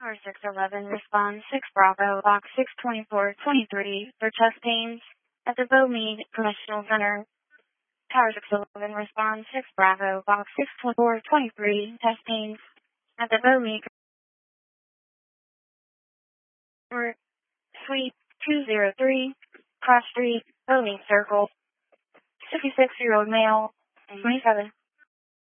Tower 611, respond 6 Bravo, box 62423 for chest pains at the Bowmead Correctional Center. Tower 611, respond 6 Bravo, box 62423, chest pains at the Bowmead Suite 203, Cross Street, Bowmead Circle. 56-year-old male, 27.